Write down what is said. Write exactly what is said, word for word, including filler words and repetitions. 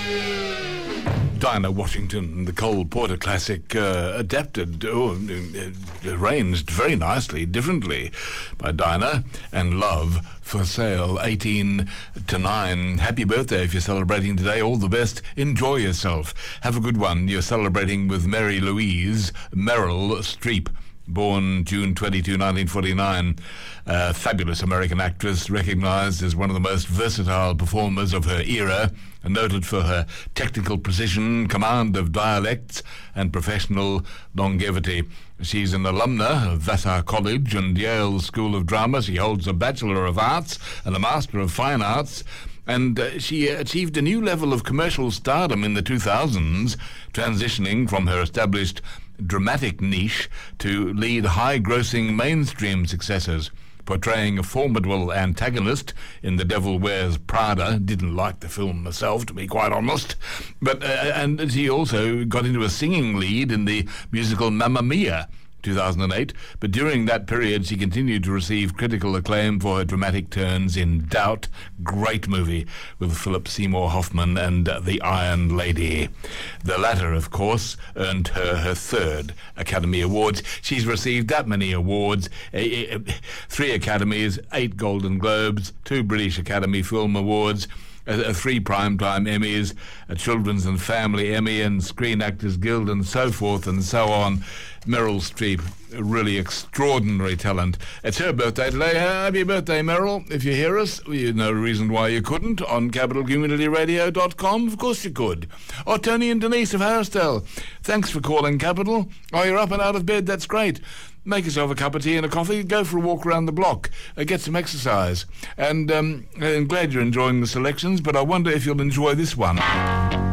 Dinah Washington, the Cole Porter classic, uh, adapted, oh, uh, arranged very nicely, differently by Dinah, and Love for Sale, eighteen to nine. Happy birthday if you're celebrating today. All the best. Enjoy yourself. Have a good one. You're celebrating with Mary Louise Meryl Streep, born June twenty-second, nineteen forty-nine. A fabulous American actress, recognized as one of the most versatile performers of her era, and noted for her technical precision, command of dialects, and professional longevity. She's an alumna of Vassar College and Yale School of Drama. She holds a Bachelor of Arts and a Master of Fine Arts, and uh, she achieved a new level of commercial stardom in the two thousands, transitioning from her established dramatic niche to lead high-grossing mainstream successes. Portraying a formidable antagonist in The Devil Wears Prada. Didn't like the film myself, to be quite honest. But uh, and she also got into a singing lead in the musical Mamma Mia, two thousand eight, but during that period she continued to receive critical acclaim for her dramatic turns in Doubt, great movie with Philip Seymour Hoffman and uh, The Iron Lady. The latter, of course, earned her her third Academy Awards. She's received that many awards, uh, uh, three Academies, eight Golden Globes, two British Academy Film Awards, Uh, three Primetime Emmys, a Children's and Family Emmy, and Screen Actors Guild, and so forth and so on. Meryl Streep, a really extraordinary talent. It's her birthday today. Happy birthday, Meryl. If you hear us, you know reason why you couldn't on capital community radio dot com. Of course you could. Oh, Tony and Denise of Harisdale, thanks for calling, Capital. Oh, you're up and out of bed. That's great. Make yourself a cup of tea and a coffee, go for a walk around the block, uh, get some exercise. And um, I'm glad you're enjoying the selections, but I wonder if you'll enjoy this one.